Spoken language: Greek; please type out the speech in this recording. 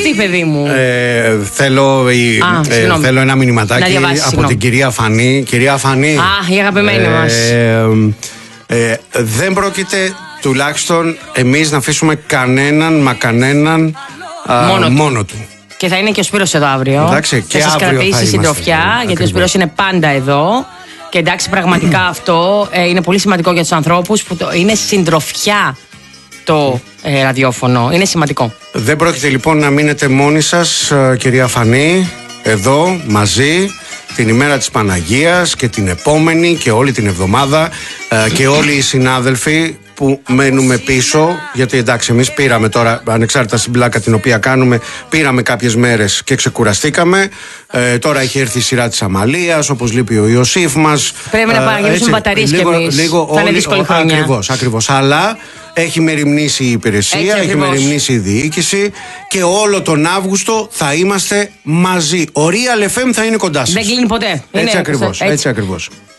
τι, παιδί μου? Θέλω ένα μηνυματάκι από την κυρία Φανή. Κυρία Φανή. Η αγαπημένη μας. Δεν πρόκειται τουλάχιστον εμείς να αφήσουμε κανέναν μόνο του. Και θα είναι και ο Σπύρος εδώ αύριο. Εντάξει, θα σας κρατήσει συντροφιά, γιατί ο Σπύρος είναι πάντα εδώ. Και εντάξει, πραγματικά αυτό είναι πολύ σημαντικό για τους ανθρώπους που είναι συντροφιά το ραδιόφωνο. Είναι σημαντικό. Δεν πρόκειται λοιπόν να μείνετε μόνοι σας, κυρία Φανή, εδώ μαζί την ημέρα της Παναγίας και την επόμενη και όλη την εβδομάδα και όλοι οι συνάδελφοι που μένουμε πίσω, γιατί εντάξει εμείς πήραμε τώρα, ανεξάρτητα στην πλάκα την οποία κάνουμε, πήραμε κάποιες μέρες και ξεκουραστήκαμε. Τώρα έχει έρθει η σειρά της Αμαλίας, όπως λείπει ο Ιωσήφ μας. Πρέπει να παραγγείλουμε μπαταρίες κι εμείς. Θα είναι δύσκολη χρονιά. Ακριβώς. Αλλά έχει μεριμνήσει η υπηρεσία, έχει μεριμνήσει η διοίκηση και όλο τον Αύγουστο θα είμαστε μαζί. Ο Real FM θα είναι κοντά σας. Δεν κλείνει ποτέ. Έτσι ακριβώς.